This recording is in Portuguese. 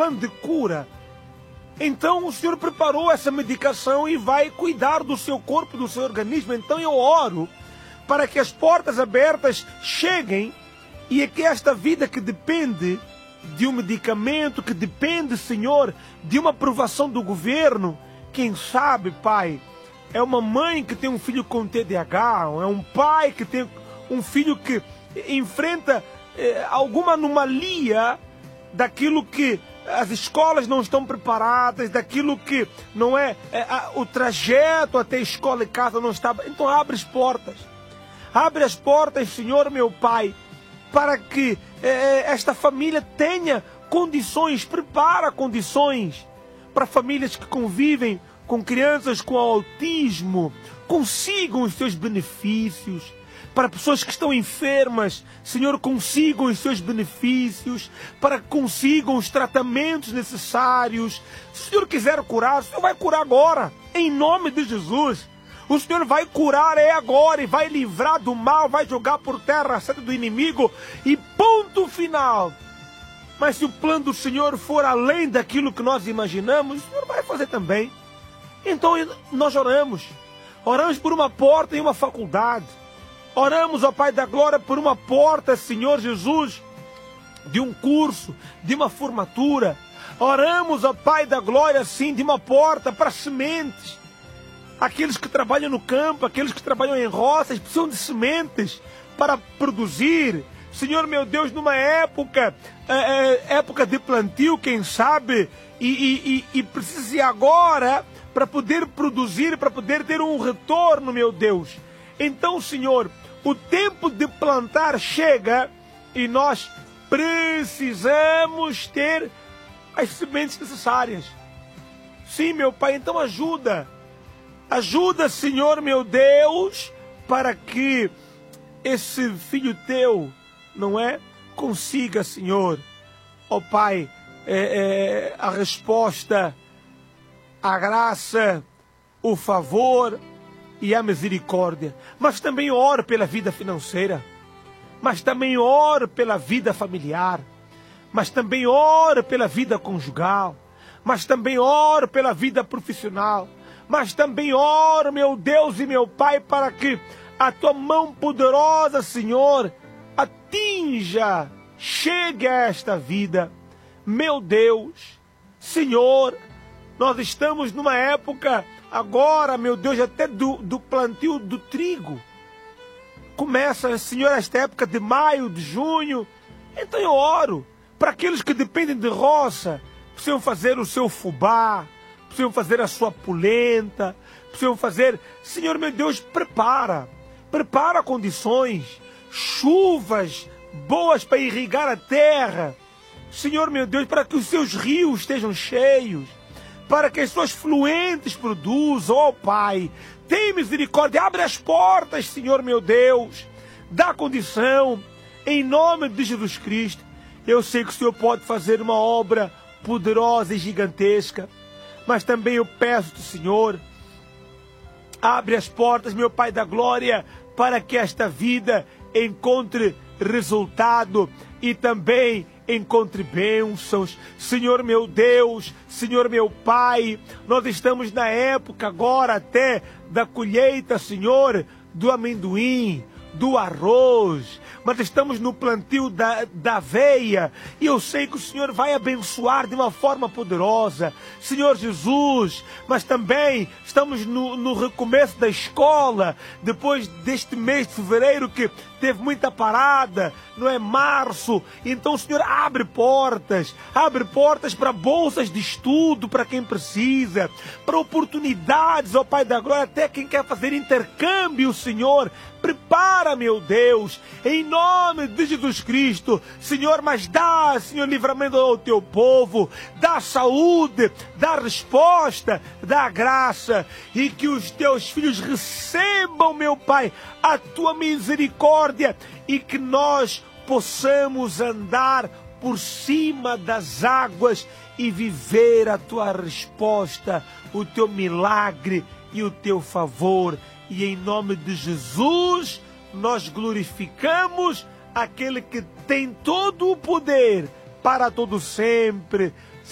plano de cura. Então o Senhor preparou essa medicação e vai cuidar do seu corpo, do seu organismo. Então eu oro para que as portas abertas cheguem e que esta vida que depende de um medicamento, que depende, Senhor, de uma aprovação do governo, quem sabe, Pai, é uma mãe que tem um filho com TDAH, é um pai que tem um filho que enfrenta alguma anomalia daquilo que as escolas não estão preparadas, daquilo que não é, o trajeto até a escola e casa não está. Então abre as portas. Abre as portas, Senhor, meu Pai, para que esta família tenha condições, prepara condições para famílias que convivem com crianças com autismo, consigam os seus benefícios. Para pessoas que estão enfermas, Senhor, consigam os seus benefícios, para que consigam os tratamentos necessários. Se o Senhor quiser curar, o Senhor vai curar agora, em nome de Jesus. O Senhor vai curar agora e vai livrar do mal, vai jogar por terra a seta do inimigo e ponto final. Mas se o plano do Senhor for além daquilo que nós imaginamos, o Senhor vai fazer também. Então nós oramos por uma porta em uma faculdade. Oramos, ó Pai da Glória, por uma porta, Senhor Jesus, de um curso, de uma formatura. Oramos, ó Pai da Glória, sim, de uma porta para sementes. Aqueles que trabalham no campo, aqueles que trabalham em roças, precisam de sementes para produzir. Senhor, meu Deus, numa época de plantio, quem sabe, e precisa ir agora para poder produzir, para poder ter um retorno, meu Deus. Então, Senhor, o tempo de plantar chega e nós precisamos ter as sementes necessárias. Sim, meu Pai, então ajuda. Ajuda, Senhor, meu Deus, para que esse filho teu, não é? Consiga, Senhor, ó Pai, a resposta, a graça, o favor e a misericórdia. Mas também oro pela vida financeira, mas também oro pela vida familiar, mas também oro pela vida conjugal, mas também oro pela vida profissional, mas também oro, meu Deus e meu Pai, para que a tua mão poderosa, Senhor, atinja, chegue a esta vida. Meu Deus, Senhor, nós estamos numa época agora, meu Deus, até do plantio do trigo. Começa, Senhor, esta época de maio, de junho. Então eu oro para aqueles que dependem de roça, precisam fazer o seu fubá, precisam fazer a sua polenta, precisam fazer... Senhor, meu Deus, prepara condições, chuvas boas para irrigar a terra. Senhor, meu Deus, para que os seus rios estejam cheios, para que as suas fluentes produzam, ó Pai. Tem misericórdia, abre as portas, Senhor, meu Deus, dá condição, em nome de Jesus Cristo. Eu sei que o Senhor pode fazer uma obra poderosa e gigantesca, mas também eu peço-te, Senhor, abre as portas, meu Pai da Glória, para que esta vida encontre resultado e também encontre bênçãos. Senhor meu Deus, Senhor meu Pai, nós estamos na época agora até da colheita, Senhor, do amendoim, do arroz, mas estamos no plantio da aveia, e eu sei que o Senhor vai abençoar de uma forma poderosa, Senhor Jesus, mas também estamos no recomeço da escola, depois deste mês de fevereiro que teve muita parada, não é? Março, então, Senhor, abre portas para bolsas de estudo, para quem precisa, para oportunidades, ó Pai da Glória, até quem quer fazer intercâmbio, Senhor, prepara, meu Deus, em nome de Jesus Cristo, Senhor, mas dá, Senhor, livramento ao teu povo, dá saúde, dá resposta, dá graça, e que os teus filhos recebam, meu Pai, a tua misericórdia, e que nós possamos andar por cima das águas e viver a tua resposta, o teu milagre e o teu favor. E em nome de Jesus, nós glorificamos aquele que tem todo o poder para todo sempre.